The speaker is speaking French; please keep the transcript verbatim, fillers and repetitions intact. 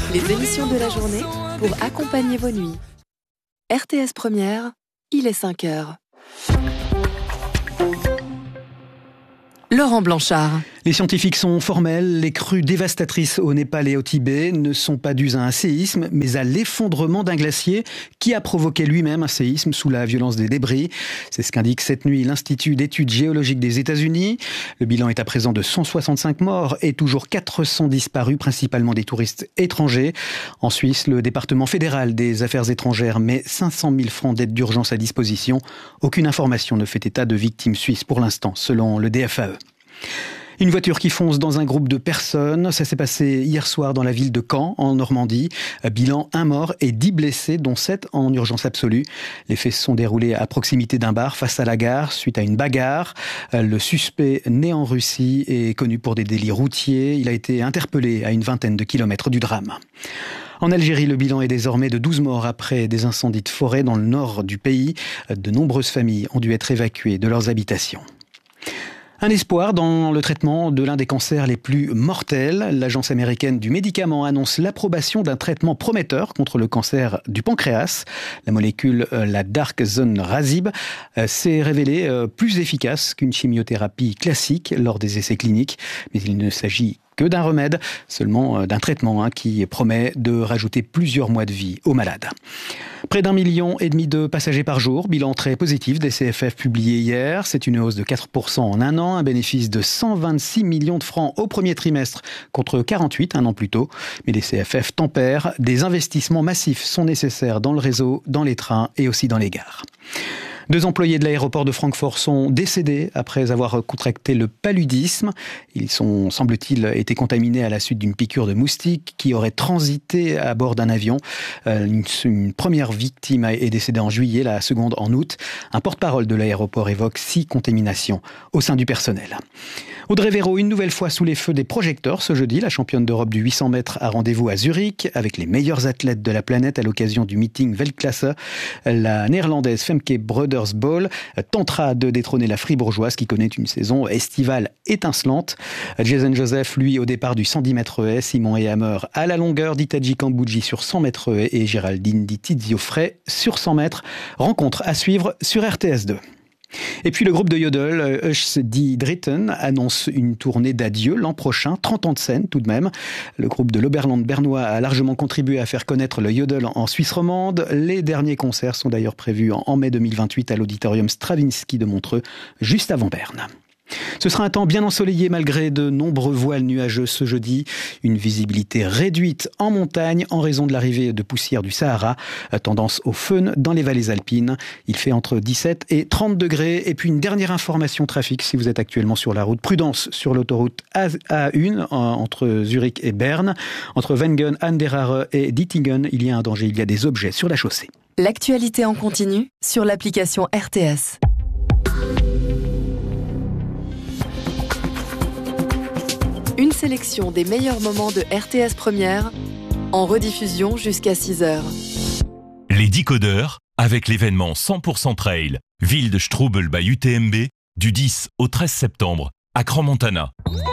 Les émissions de la journée pour accompagner vos nuits. R T S Première, il est cinq heures. Laurent Blanchard. Les scientifiques sont formels, les crues dévastatrices au Népal et au Tibet ne sont pas dues à un séisme, mais à l'effondrement d'un glacier qui a provoqué lui-même un séisme sous la violence des débris. C'est ce qu'indique cette nuit l'Institut d'études géologiques des États-Unis. Le bilan est à présent de cent soixante-cinq morts et toujours quatre cents disparus, principalement des touristes étrangers. En Suisse, le département fédéral des affaires étrangères met cinq cent mille francs d'aide d'urgence à disposition. Aucune information ne fait état de victimes suisses pour l'instant, selon le D F A E. Une voiture qui fonce dans un groupe de personnes. Ça s'est passé hier soir dans la ville de Caen, en Normandie. Bilan, un mort et dix blessés, dont sept en urgence absolue. Les faits se sont déroulés à proximité d'un bar face à la gare, suite à une bagarre. Le suspect, né en Russie, est connu pour des délits routiers. Il a été interpellé à une vingtaine de kilomètres du drame. En Algérie, le bilan est désormais de douze morts après des incendies de forêt dans le nord du pays. De nombreuses familles ont dû être évacuées de leurs habitations. Un espoir dans le traitement de l'un des cancers les plus mortels. L'Agence américaine du médicament annonce l'approbation d'un traitement prometteur contre le cancer du pancréas. La molécule, la Darkzonrazib, s'est révélée plus efficace qu'une chimiothérapie classique lors des essais cliniques. Mais il ne s'agit que d'un remède, seulement d'un traitement hein, qui promet de rajouter plusieurs mois de vie aux malades. Près d'un million et demi de passagers par jour, bilan très positif des C F F publié hier. C'est une hausse de quatre pour cent en un an, un bénéfice de cent vingt-six millions de francs au premier trimestre contre quarante-huit un an plus tôt. Mais les C F F tempèrent, des investissements massifs sont nécessaires dans le réseau, dans les trains et aussi dans les gares. Deux employés de l'aéroport de Francfort sont décédés après avoir contracté le paludisme. Ils sont, semble-t-il, été contaminés à la suite d'une piqûre de moustique qui aurait transité à bord d'un avion. Une, une première victime est décédée en juillet, la seconde en août. Un porte-parole de l'aéroport évoque six contaminations au sein du personnel. Audrey Véro, une nouvelle fois sous les feux des projecteurs ce jeudi. La championne d'Europe du huit cents mètres a rendez-vous à Zurich avec les meilleurs athlètes de la planète à l'occasion du meeting Weltklasse. La néerlandaise Femke Broedersbol tentera de détrôner la fribourgeoise qui connaît une saison estivale étincelante. Jason Joseph, lui, au départ du cent dix mètres haies. Simon Ehammer à la longueur. Ditaji Kambouji sur cent mètres haies et Géraldine Di Tizio-Frey sur cent mètres. Rencontre à suivre sur R T S deux. Et puis le groupe de Yodel, Hush Die Dritten, annonce une tournée d'adieu l'an prochain, trente ans de scène tout de même. Le groupe de l'Oberland bernois a largement contribué à faire connaître le Yodel en Suisse romande. Les derniers concerts sont d'ailleurs prévus en mai deux mille vingt-huit à l'auditorium Stravinsky de Montreux, juste avant Berne. Ce sera un temps bien ensoleillé malgré de nombreux voiles nuageux ce jeudi. Une visibilité réduite en montagne en raison de l'arrivée de poussière du Sahara. Tendance au fun dans les vallées alpines. Il fait entre dix-sept et trente degrés. Et puis une dernière information trafic si vous êtes actuellement sur la route. Prudence sur l'autoroute A un entre Zurich et Berne. Entre Wengen, Anderare et Dittingen, il y a un danger. Il y a des objets sur la chaussée. L'actualité en continu sur l'application R T S. Une sélection des meilleurs moments de R T S Première, en rediffusion jusqu'à six heures. Les décodeurs, avec l'événement cent pour cent Trail, ville de Strubel by U T M B, du dix au treize septembre, à Crans-Montana.